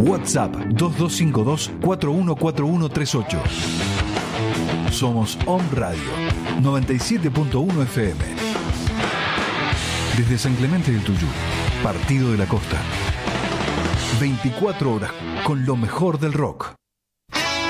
WhatsApp 2252-414138. Somos Om Radio 97.1 FM. Desde San Clemente del Tuyú, Partido de la Costa. 24 horas con lo mejor del rock.